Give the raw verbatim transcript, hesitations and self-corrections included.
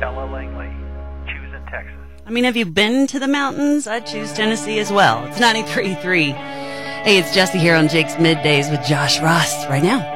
Ella Langley, choosing Texas. I mean, have you been to the mountains? I'd choose Tennessee as well. It's ninety-three point three. Hey, it's Jesse here on Jake's Middays with Josh Ross right now.